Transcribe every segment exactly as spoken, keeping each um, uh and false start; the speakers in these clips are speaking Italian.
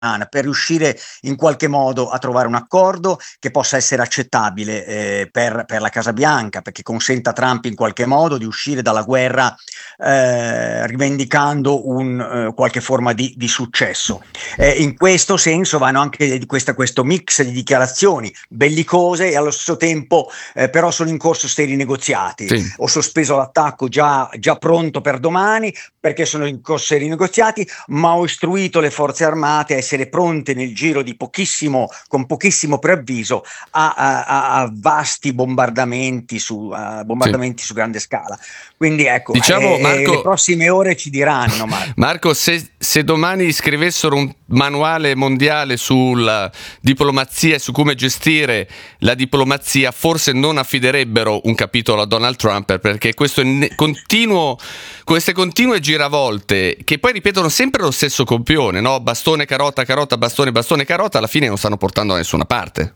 per riuscire in qualche modo a trovare un accordo che possa essere accettabile eh, per, per la Casa Bianca, perché consenta a Trump in qualche modo di uscire dalla guerra eh, rivendicando un, eh, qualche forma di, di successo. Eh, in questo senso vanno anche di questa, questo mix di dichiarazioni bellicose e allo stesso tempo eh, però sono in corso seri negoziati. Sì. Ho sospeso l'attacco già, già pronto per domani perché sono in corso seri negoziati, ma ho istruito le forze armate a essere pronte nel giro di pochissimo, con pochissimo preavviso a, a, a vasti bombardamenti su a bombardamenti sì. su grande scala. Quindi ecco, diciamo, eh, Marco, le prossime ore ci diranno. Marco, Marco se, se domani scrivessero un manuale mondiale sulla diplomazia e su come gestire la diplomazia, forse non affiderebbero un capitolo a Donald Trump, perché questo è continuo, queste continue giravolte che poi ripetono sempre lo stesso copione, no? Bastone, carota, carota, bastone, bastone, carota, alla fine non stanno portando da nessuna parte.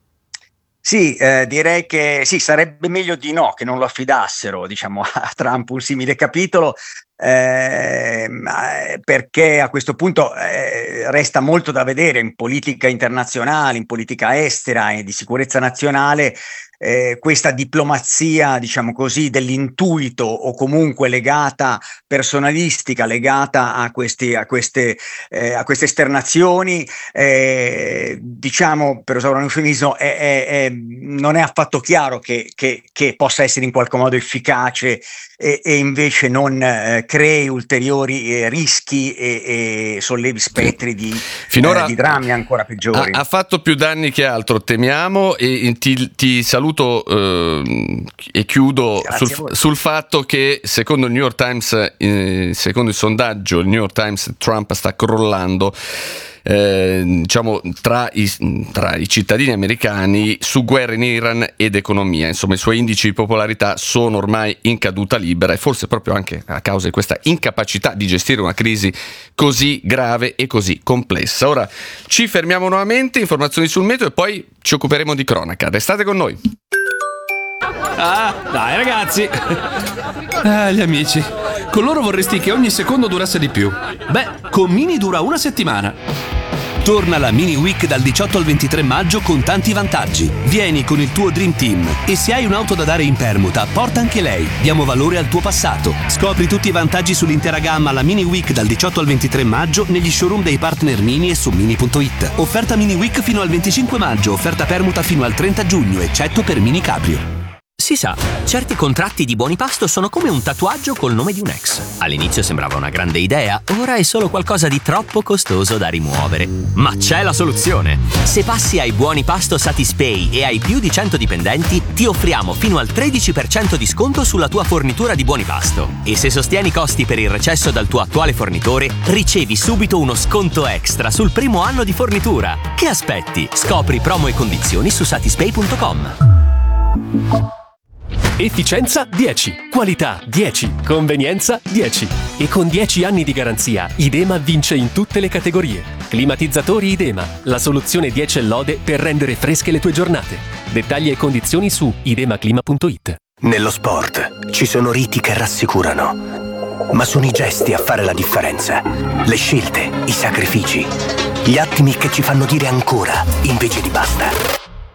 Sì, eh, direi che sì, sarebbe meglio di no, che non lo affidassero, diciamo, a Trump un simile capitolo, eh, perché a questo punto eh, resta molto da vedere in politica internazionale, in politica estera e di sicurezza nazionale. Eh, questa diplomazia, diciamo così, dell'intuito o comunque legata, personalistica, legata a, questi, a, queste, eh, a queste esternazioni, eh, diciamo, per usare un eufemismo, è, è, è, non è affatto chiaro che, che, che possa essere in qualche modo efficace e, e invece non eh, crei ulteriori eh, rischi e, e sollevi spettri di, finora eh, di drammi ancora peggiori. Ha, ha fatto più danni che altro, temiamo, e ti, ti saluto Uh, e chiudo sul, sul fatto che secondo il New York Times, eh, secondo il sondaggio il New York Times, Trump sta crollando eh, diciamo tra i, tra i cittadini americani su guerra in Iran ed economia. Insomma, i suoi indici di popolarità sono ormai in caduta libera, e forse proprio anche a causa di questa incapacità di gestire una crisi così grave e così complessa. Ora ci fermiamo nuovamente, informazioni sul meteo e poi ci occuperemo di cronaca. Restate con noi. Ah, dai ragazzi. Ah, gli amici. Con loro vorresti che ogni secondo durasse di più. Beh, con Mini dura una settimana. Torna la Mini Week dal diciotto al ventitré maggio con tanti vantaggi. Vieni con il tuo Dream Team e se hai un'auto da dare in permuta, porta anche lei. Diamo valore al tuo passato. Scopri tutti i vantaggi sull'intera gamma alla Mini Week dal diciotto al ventitré maggio negli showroom dei partner Mini e su mini punto it. Offerta Mini Week fino al venticinque maggio, offerta permuta fino al trenta giugno, eccetto per Mini Cabrio. Si sa, certi contratti di Buonipasto sono come un tatuaggio col nome di un ex. All'inizio sembrava una grande idea, ora è solo qualcosa di troppo costoso da rimuovere. Ma c'è la soluzione! Se passi ai Buonipasto Satispay e hai più di cento dipendenti, ti offriamo fino al tredici per cento di sconto sulla tua fornitura di Buonipasto. E se sostieni i costi per il recesso dal tuo attuale fornitore, ricevi subito uno sconto extra sul primo anno di fornitura. Che aspetti? Scopri promo e condizioni su satispay punto com. Efficienza dieci, qualità dieci, convenienza dieci. E con dieci anni di garanzia, Idema vince in tutte le categorie. Climatizzatori Idema, la soluzione dieci e lode per rendere fresche le tue giornate. Dettagli e condizioni su idemaclima punto it. Nello sport ci sono riti che rassicurano, ma sono i gesti a fare la differenza. Le scelte, i sacrifici, gli attimi che ci fanno dire ancora invece di basta.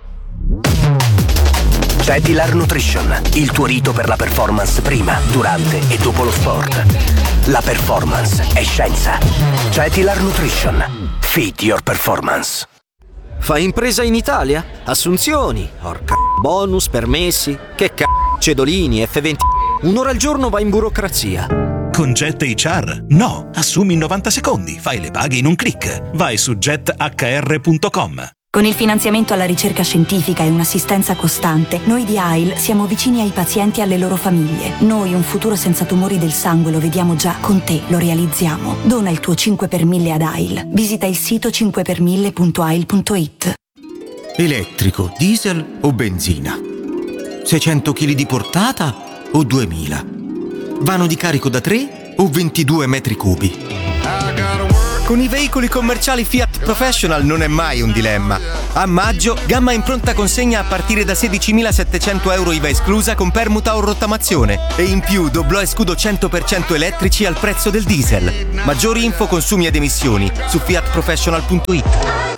Cetilar Nutrition, il tuo rito per la performance prima, durante e dopo lo sport. La performance è scienza. Cetilar Nutrition. Feed your performance. Fai impresa in Italia? Assunzioni, orca bonus, permessi, che c***o, cedolini, effe venti. Un'ora al giorno vai in burocrazia. Con Jet acca erre? No, assumi in novanta secondi, fai le paghe in un click. Vai su jet acca erre punto com. Con il finanziamento alla ricerca scientifica e un'assistenza costante, noi di A I L siamo vicini ai pazienti e alle loro famiglie. Noi un futuro senza tumori del sangue lo vediamo già, con te lo realizziamo. Dona il tuo cinque per mille ad A I L. Visita il sito cinque per mille punto a i l punto it. Elettrico, diesel o benzina? seicento chili di portata o duemila? Vano di carico da tre o ventidue metri cubi? Con i veicoli commerciali Fiat Professional non è mai un dilemma. A maggio, gamma in pronta consegna a partire da sedicimilasettecento euro I V A esclusa con permuta o rottamazione. E in più doblò e scudo cento per cento elettrici al prezzo del diesel. Maggiori info, consumi ed emissioni su fiat professional punto it.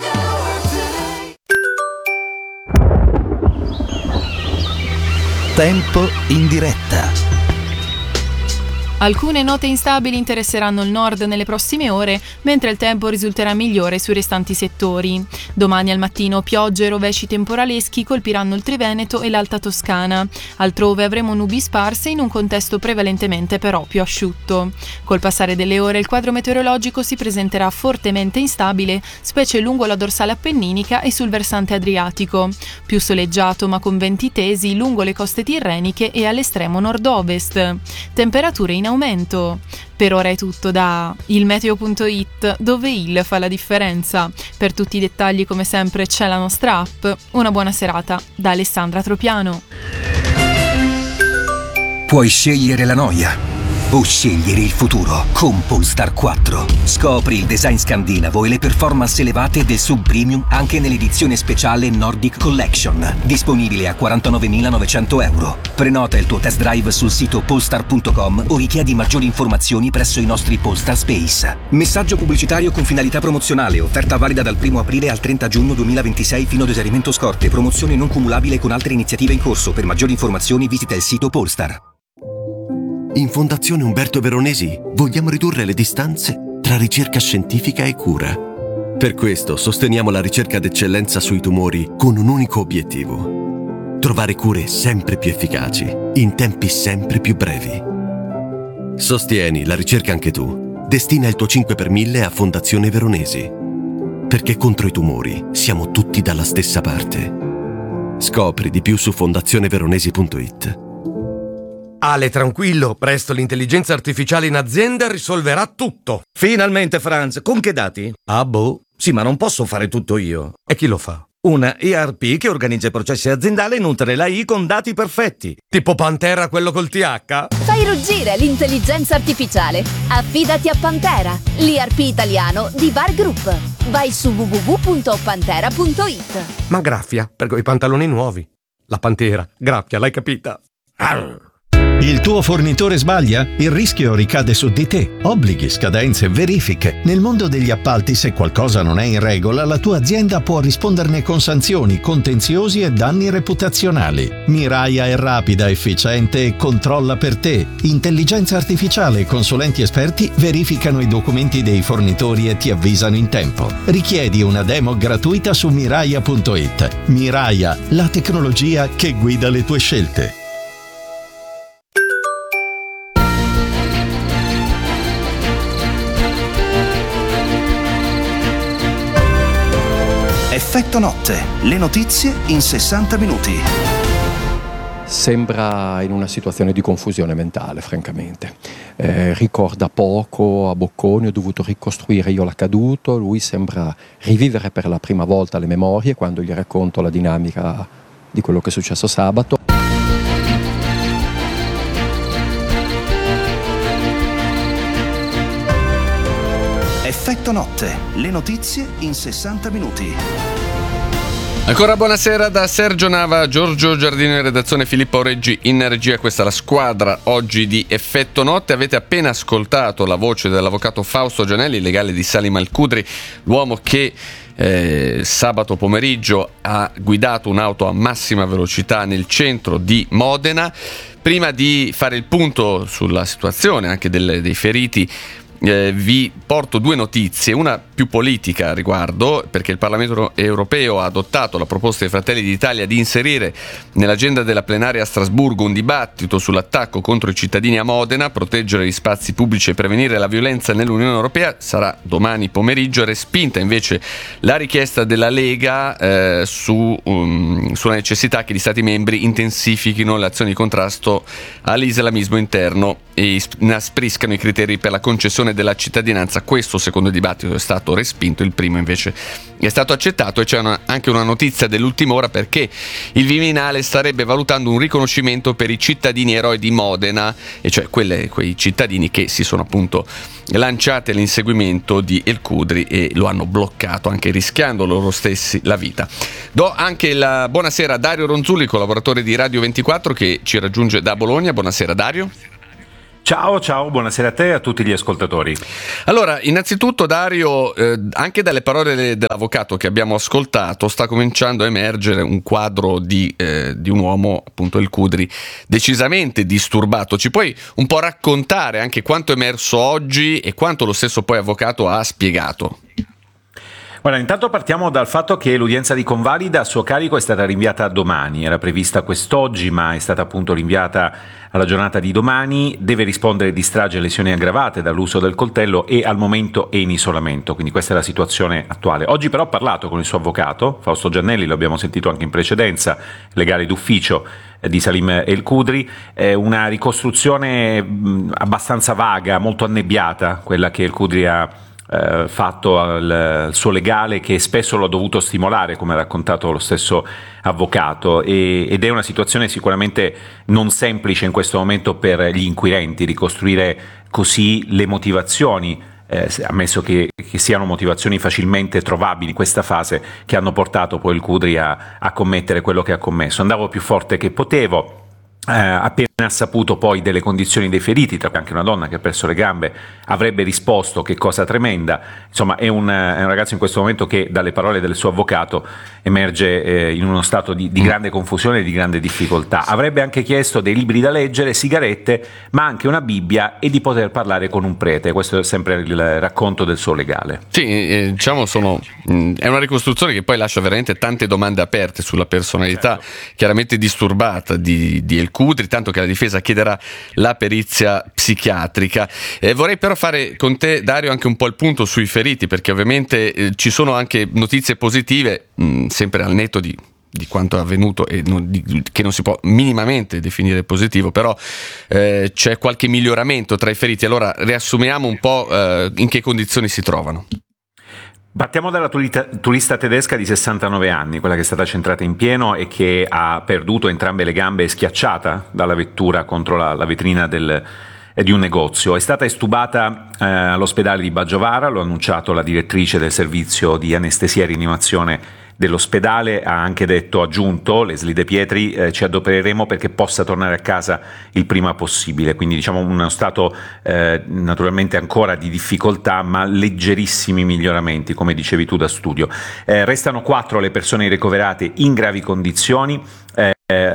Tempo in diretta. Alcune note instabili interesseranno il nord nelle prossime ore, mentre il tempo risulterà migliore sui restanti settori. Domani al mattino piogge e rovesci temporaleschi colpiranno il Triveneto e l'Alta Toscana. Altrove avremo nubi sparse in un contesto prevalentemente però più asciutto. Col passare delle ore il quadro meteorologico si presenterà fortemente instabile, specie lungo la dorsale appenninica e sul versante adriatico. Più soleggiato ma con venti tesi lungo le coste tirreniche e all'estremo nord-ovest. Temperature in aumento. Per ora è tutto da il meteo punto it, dove il fa la differenza. Per tutti i dettagli come sempre c'è la nostra app. Una buona serata da Alessandra Tropiano. Puoi scegliere la noia o scegliere il futuro con Polestar quattro. Scopri il design scandinavo e le performance elevate del sub premium anche nell'edizione speciale Nordic Collection, disponibile a quarantanovemilanovecento euro. Prenota il tuo test drive sul sito polestar punto com o richiedi maggiori informazioni presso i nostri Polestar Space. Messaggio pubblicitario con finalità promozionale, offerta valida dal primo aprile al trenta giugno duemilaventisei fino ad esaurimento scorte, promozione non cumulabile con altre iniziative in corso. Per maggiori informazioni visita il sito Polestar. In Fondazione Umberto Veronesi vogliamo ridurre le distanze tra ricerca scientifica e cura. Per questo sosteniamo la ricerca d'eccellenza sui tumori con un unico obiettivo: trovare cure sempre più efficaci, in tempi sempre più brevi. Sostieni la ricerca anche tu. Destina il tuo cinque per mille a Fondazione Veronesi. Perché contro i tumori siamo tutti dalla stessa parte. Scopri di più su fondazione veronesi punto it. Ale, tranquillo, presto l'intelligenza artificiale in azienda risolverà tutto. Finalmente, Franz, con che dati? Ah, boh. Sì, ma non posso fare tutto io. E chi lo fa? Una E R P che organizza i processi aziendali e nutre l'A I con dati perfetti. Tipo Pantera, quello col T H? Fai ruggire l'intelligenza artificiale. Affidati a Pantera, l'I R P italiano di Var Group. Vai su w w w punto pantera punto it. Ma graffia, per quei pantaloni nuovi. La Pantera, graffia, l'hai capita? Arr. Il tuo fornitore sbaglia? Il rischio ricade su di te. Obblighi, scadenze, verifiche. Nel mondo degli appalti, se qualcosa non è in regola, la tua azienda può risponderne con sanzioni, contenziosi e danni reputazionali. Miraia è rapida, efficiente e controlla per te. Intelligenza artificiale e consulenti esperti verificano i documenti dei fornitori e ti avvisano in tempo. Richiedi una demo gratuita su miraia punto it. Miraia, la tecnologia che guida le tue scelte. Effetto notte, le notizie in sessanta minuti. Sembra in una situazione di confusione mentale, francamente. Eh, ricorda poco, a Bocconi ho dovuto ricostruire io l'accaduto, lui sembra rivivere per la prima volta le memorie quando gli racconto la dinamica di quello che è successo sabato. Effetto notte, le notizie in sessanta minuti. Ancora buonasera da Sergio Nava, Giorgio Giardino in redazione, Filippo Reggi in regia. Questa è la squadra oggi di Effetto Notte. Avete appena ascoltato la voce dell'avvocato Fausto Gianelli, legale di Salim Al-Qudri, l'uomo che eh, sabato pomeriggio ha guidato un'auto a massima velocità nel centro di Modena. Prima di fare il punto sulla situazione anche delle, dei feriti, Eh, vi porto due notizie, una più politica a riguardo, perché il Parlamento europeo ha adottato la proposta dei Fratelli d'Italia di inserire nell'agenda della plenaria a Strasburgo un dibattito sull'attacco contro i cittadini a Modena, proteggere gli spazi pubblici e prevenire la violenza nell'Unione Europea. Sarà domani pomeriggio. Respinta invece la richiesta della Lega eh, su, um, sulla necessità che gli Stati membri intensifichino le azioni di contrasto all'islamismo interno e inaspriscano i criteri per la concessione l'abolizione della cittadinanza. Questo secondo dibattito è stato respinto, il primo invece è stato accettato, e c'è una, anche una notizia dell'ultima ora, perché il Viminale starebbe valutando un riconoscimento per i cittadini eroi di Modena, e cioè quelle, quei cittadini che si sono appunto lanciati all'inseguimento di El Khudri e lo hanno bloccato, anche rischiando loro stessi la vita. Do anche la buonasera a Dario Ronzulli, collaboratore di Radio ventiquattro, che ci raggiunge da Bologna. Buonasera Dario. Ciao, ciao, buonasera a te e a tutti gli ascoltatori. Allora, innanzitutto Dario, eh, anche dalle parole dell'avvocato che abbiamo ascoltato sta cominciando a emergere un quadro di, eh, di un uomo, appunto El Khudri, decisamente disturbato. Ci puoi un po' raccontare anche quanto è emerso oggi e quanto lo stesso poi avvocato ha spiegato? Guarda, intanto partiamo dal fatto che l'udienza di convalida a suo carico è stata rinviata a domani, era prevista quest'oggi ma è stata appunto rinviata alla giornata di domani. Deve rispondere di strage e lesioni aggravate dall'uso del coltello e al momento è in isolamento, quindi questa è la situazione attuale. Oggi però ho parlato con il suo avvocato, Fausto Giannelli, lo abbiamo sentito anche in precedenza, legale d'ufficio di Salim El Khudri, è una ricostruzione mh, abbastanza vaga, molto annebbiata, quella che El Khudri ha Eh, fatto al, al suo legale, che spesso l'ho dovuto stimolare, come ha raccontato lo stesso avvocato, e, ed è una situazione sicuramente non semplice in questo momento per gli inquirenti ricostruire così le motivazioni, eh, ammesso che, che siano motivazioni facilmente trovabili in questa fase, che hanno portato poi El Khudri a, a commettere quello che ha commesso. Andavo più forte che potevo. Eh, appena saputo poi delle condizioni dei feriti, tra cui anche una donna che ha perso le gambe, avrebbe risposto: che cosa tremenda. Insomma, è un, è un ragazzo in questo momento che dalle parole del suo avvocato emerge eh, in uno stato di, di grande confusione e di grande difficoltà. Avrebbe anche chiesto dei libri da leggere, sigarette, ma anche una Bibbia, e di poter parlare con un prete. Questo è sempre il racconto del suo legale. Sì, eh, diciamo sono mh, è una ricostruzione che poi lascia veramente tante domande aperte sulla personalità, certo, chiaramente disturbata di, di El Khudri, tanto che la difesa chiederà la perizia psichiatrica. Eh, vorrei però fare con te, Dario, anche un po' il punto sui feriti, perché ovviamente eh, ci sono anche notizie positive, mh, sempre al netto di di quanto è avvenuto e non, di, che non si può minimamente definire positivo, però eh, c'è qualche miglioramento tra i feriti. Allora riassumiamo un po' eh, in che condizioni si trovano. Partiamo dalla turista, turista tedesca di sessantanove anni, quella che è stata centrata in pieno e che ha perduto entrambe le gambe, schiacciata dalla vettura contro la, la vetrina del, eh, di un negozio. È stata estubata eh, all'ospedale di Baggiovara, lo ha annunciato la direttrice del servizio di anestesia e rianimazione dell'ospedale. Ha anche detto, aggiunto, Leslie De Pietri, eh, ci adopereremo perché possa tornare a casa il prima possibile. Quindi diciamo uno stato eh, naturalmente ancora di difficoltà, ma leggerissimi miglioramenti, come dicevi tu da studio. Eh, restano quattro le persone ricoverate in gravi condizioni. Eh,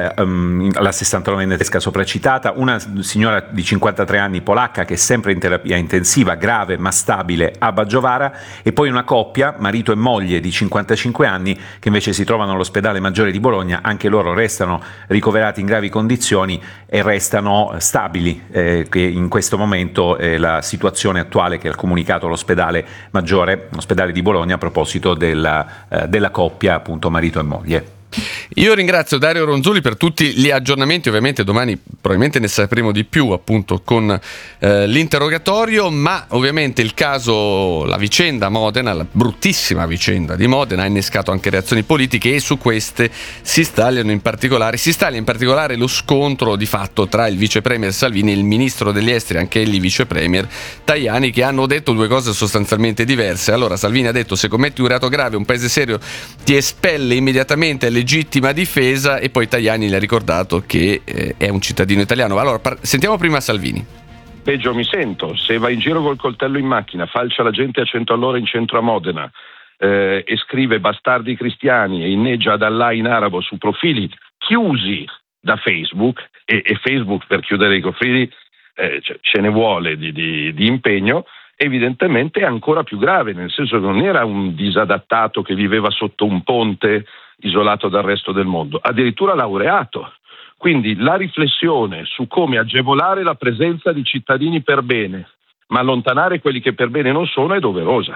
um, la sessantanovenne tedesca sopracitata, una signora di cinquantatré anni polacca che è sempre in terapia intensiva grave ma stabile a Baggiovara, e poi una coppia, marito e moglie di cinquantacinque anni, che invece si trovano all'ospedale Maggiore di Bologna. Anche loro restano ricoverati in gravi condizioni e restano stabili, eh, che in questo momento è la situazione attuale che ha comunicato l'ospedale Maggiore, l'ospedale di Bologna, a proposito della, eh, della coppia, appunto marito e moglie. Io ringrazio Dario Ronzulli per tutti gli aggiornamenti. Ovviamente domani probabilmente ne sapremo di più, appunto, con eh, l'interrogatorio, ma ovviamente il caso, la vicenda Modena, la bruttissima vicenda di Modena, ha innescato anche reazioni politiche, e su queste si stagliano in particolare si staglia in particolare lo scontro di fatto tra il vice premier Salvini e il ministro degli esteri, anche egli vice premier, Tajani, che hanno detto due cose sostanzialmente diverse. Allora Salvini ha detto: se commetti un reato grave un paese serio ti espelle immediatamente alle legittima difesa, e poi Tajani le ha ricordato che eh, è un cittadino italiano. Allora par- sentiamo prima Salvini. Peggio mi sento se va in giro col coltello in macchina, falcia la gente a cento all'ora in centro a Modena, eh, e scrive bastardi cristiani e inneggia ad Allah in arabo su profili chiusi da Facebook, e, e Facebook per chiudere i profili eh, cioè, ce ne vuole di, di, di impegno. Evidentemente è ancora più grave, nel senso che non era un disadattato che viveva sotto un ponte isolato dal resto del mondo, addirittura laureato. Quindi la riflessione su come agevolare la presenza di cittadini per bene, ma allontanare quelli che per bene non sono, è doverosa.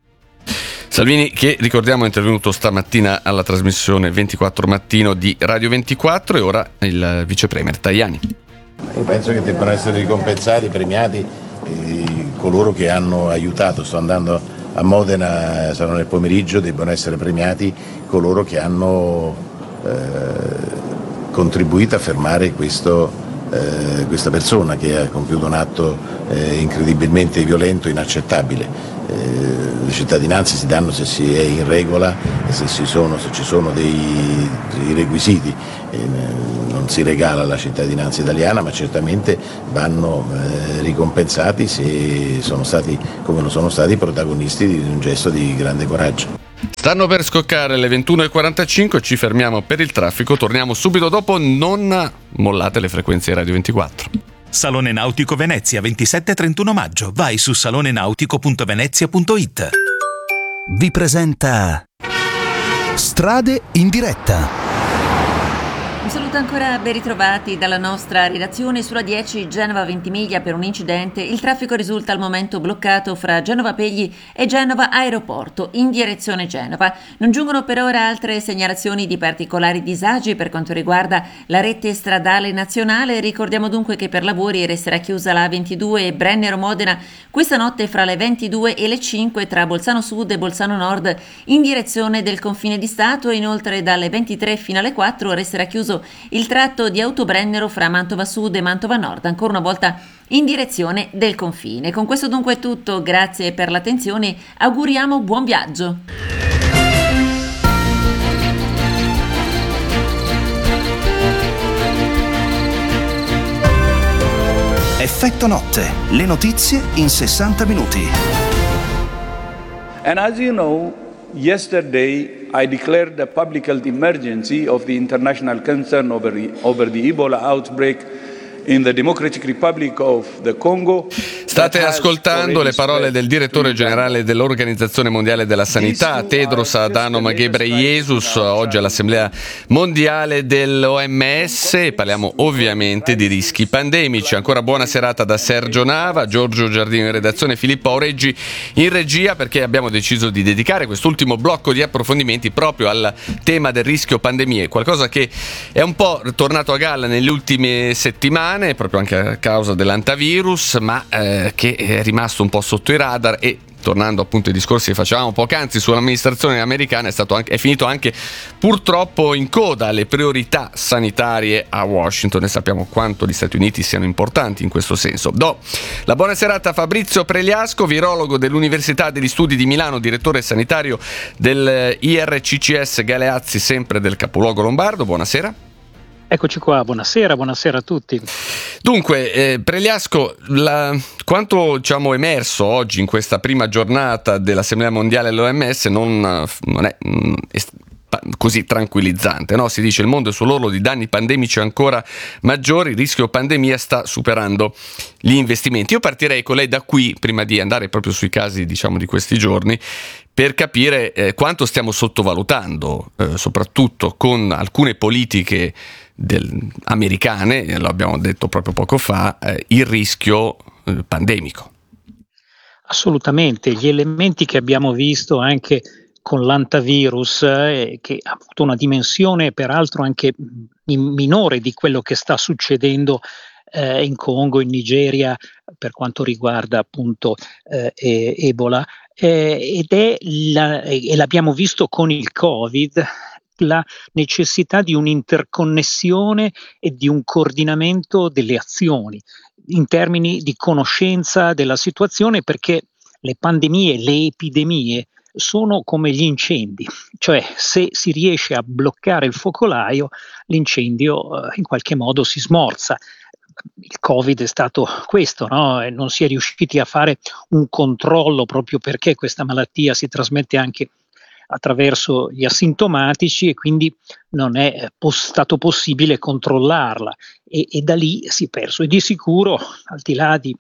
Salvini, che ricordiamo è intervenuto stamattina alla trasmissione ventiquattro Mattino di Radio ventiquattro, e ora il vice premier Tajani. Io penso che debbano essere ricompensati, premiati E coloro che hanno aiutato, sto andando a Modena, sarò nel pomeriggio, debbono essere premiati coloro che hanno eh, contribuito a fermare questo, eh, questa persona che ha compiuto un atto eh, incredibilmente violento, inaccettabile. Eh, le cittadinanze si danno se si è in regola e se, si sono, se ci sono dei, dei requisiti. Eh, non si regala la cittadinanza italiana, ma certamente vanno eh, ricompensati se sono stati, come non sono stati, protagonisti di un gesto di grande coraggio. Stanno per scoccare le ventuno e quarantacinque, ci fermiamo per il traffico, torniamo subito dopo, non mollate le frequenze di Radio ventiquattro. Salone Nautico Venezia, ventisette e trentuno maggio. Vai su salonenautico punto venezia punto it. Vi presenta Strade in diretta. Un saluto ancora, ben ritrovati dalla nostra redazione sulla dieci Genova-Ventimiglia per un incidente. Il traffico risulta al momento bloccato fra Genova Pegli e Genova Aeroporto in direzione Genova. Non giungono per ora altre segnalazioni di particolari disagi per quanto riguarda la rete stradale nazionale. Ricordiamo dunque che per lavori resterà chiusa la A ventidue Brennero-Modena questa notte fra le ventidue e le cinque tra Bolzano Sud e Bolzano Nord in direzione del confine di Stato. Inoltre dalle ventitré fino alle quattro resterà chiuso il tratto di Autobrennero fra Mantova Sud e Mantova Nord, ancora una volta in direzione del confine. Con questo dunque è tutto, grazie per l'attenzione, auguriamo buon viaggio. Effetto notte, le notizie in sessanta minuti. And as you know, yesterday I declared a public health emergency of the international concern over the, over the Ebola outbreak in the Democratic Republic of the Congo. State ascoltando le parole del direttore generale dell'Organizzazione Mondiale della Sanità, Tedros Adhanom Ghebreyesus, oggi all'Assemblea Mondiale dell'O M S. Parliamo ovviamente di rischi pandemici. Ancora buona serata da Sergio Nava, Giorgio Giardino in redazione, Filippo Aureggi in regia, perché abbiamo deciso di dedicare quest'ultimo blocco di approfondimenti proprio al tema del rischio pandemie, qualcosa che è un po' tornato a galla nelle ultime settimane, proprio anche a causa dell'antivirus, ma eh, che è rimasto un po' sotto i radar. E tornando appunto ai discorsi che facevamo poc'anzi sull'amministrazione americana, è, stato anche, è finito anche purtroppo in coda alle priorità sanitarie a Washington, e sappiamo quanto gli Stati Uniti siano importanti in questo senso. Do la buona serata a Fabrizio Pregliasco, virologo dell'Università degli Studi di Milano, direttore sanitario del I R C C S Galeazzi, sempre del capoluogo lombardo. Buonasera. Eccoci qua, buonasera, buonasera a tutti. Dunque, eh, Pregliasco, la, quanto diciamo emerso oggi in questa prima giornata dell'Assemblea Mondiale dell'O M S non, non è, è così tranquillizzante, no? Si dice il mondo è sull'orlo di danni pandemici ancora maggiori, il rischio pandemia sta superando gli investimenti. Io partirei con lei da qui, prima di andare proprio sui casi diciamo di questi giorni, per capire eh, quanto stiamo sottovalutando, eh, soprattutto con alcune politiche del, americane, lo abbiamo detto proprio poco fa, eh, il rischio eh, pandemico. Assolutamente, gli elementi che abbiamo visto anche con l'antivirus, eh, che ha avuto una dimensione peraltro anche minore di quello che sta succedendo eh, in Congo, in Nigeria, per quanto riguarda appunto eh, Ebola, eh, ed è la, e l'abbiamo visto con il Covid, la necessità di un'interconnessione e di un coordinamento delle azioni in termini di conoscenza della situazione, perché le pandemie, le epidemie sono come gli incendi, cioè se si riesce a bloccare il focolaio, l'incendio eh, in qualche modo si smorza. Il Covid è stato questo, no? E non si è riusciti a fare un controllo proprio perché questa malattia si trasmette anche attraverso gli asintomatici, e quindi non è pos- stato possibile controllarla, e, e da lì si è perso. E di sicuro, al di là di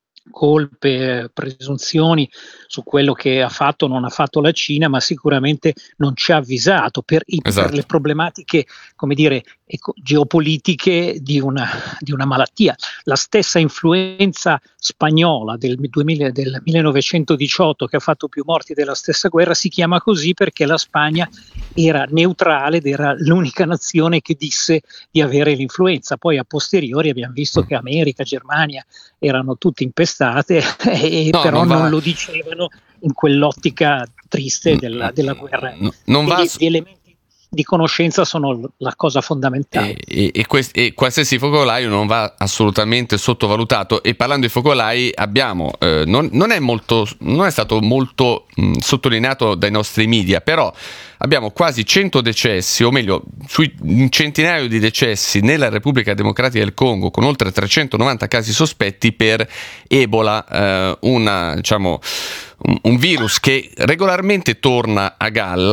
colpe, presunzioni su quello che ha fatto o non ha fatto la Cina, ma sicuramente non ci ha avvisato per, i, esatto. per le problematiche, come dire, eco, geopolitiche di una, di una malattia. La stessa influenza spagnola del, duemila, del millenovecentodiciotto, che ha fatto più morti della stessa guerra, si chiama così perché la Spagna era neutrale ed era l'unica nazione che disse di avere l'influenza. Poi a posteriori abbiamo visto che America, Germania erano tutti impestati, estate, e No, però non non, va- lo dicevano in quell'ottica triste della, della guerra. No, non va Quindi su- gli elementi di conoscenza sono la cosa fondamentale. E, e, quest- e qualsiasi focolaio non va assolutamente sottovalutato. E parlando di focolai, abbiamo eh, non, non è molto non è stato molto mh, sottolineato dai nostri media, però abbiamo quasi cento decessi, o meglio sui un centinaio di decessi nella Repubblica Democratica del Congo, con oltre trecentonovanta casi sospetti per Ebola, eh, una diciamo un, un virus che regolarmente torna a galla.